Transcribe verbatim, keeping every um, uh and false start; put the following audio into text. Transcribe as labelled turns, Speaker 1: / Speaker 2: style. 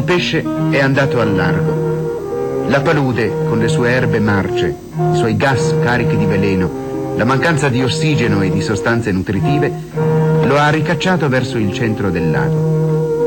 Speaker 1: pesce è andato al largo. La palude, con le sue erbe marce, i suoi gas carichi di veleno, la mancanza di ossigeno e di sostanze nutritive, lo ha ricacciato verso il centro del lago.